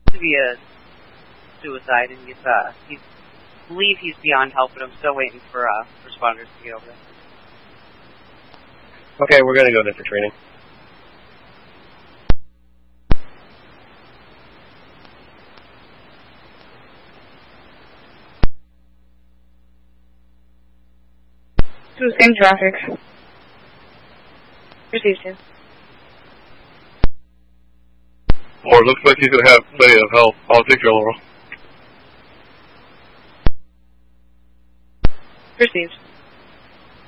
to be a suicide, and he believe he's beyond help, but I'm still waiting for responders to get over there. Okay, we're gonna go there for training. In traffic. Received him. Or it looks like he's going to have plenty of help. I'll take your Laurel. Received.